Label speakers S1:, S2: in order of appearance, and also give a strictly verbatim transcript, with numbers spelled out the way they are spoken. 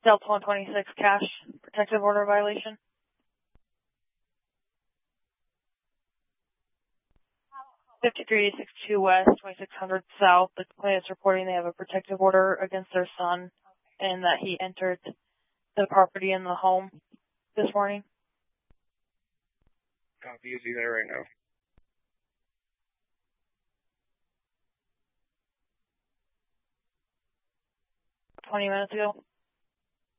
S1: Delta one twenty-six cash protective order violation. fifty-three sixty-two West, twenty-six hundred South. The complainant is reporting they have a protective order against their son and that he entered the property in the home this morning.
S2: Copy, is he there right now?
S1: twenty minutes ago.